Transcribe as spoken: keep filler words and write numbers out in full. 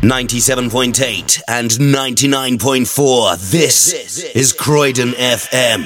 ninety-seven point eight and ninety-nine point four. This is Croydon F M.